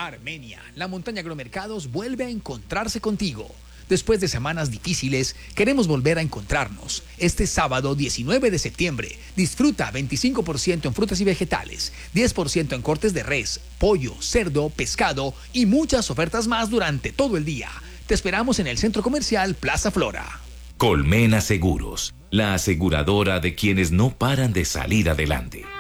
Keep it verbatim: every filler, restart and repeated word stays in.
Armenia, la montaña Agromercados vuelve a encontrarse contigo. Después de semanas difíciles, queremos volver a encontrarnos. Este sábado diecinueve de septiembre, disfruta veinticinco por ciento en frutas y vegetales, diez por ciento en cortes de res, pollo, cerdo, pescado y muchas ofertas más durante todo el día. Te esperamos en el Centro Comercial Plaza Flora. Colmena Seguros, la aseguradora de quienes no paran de salir adelante.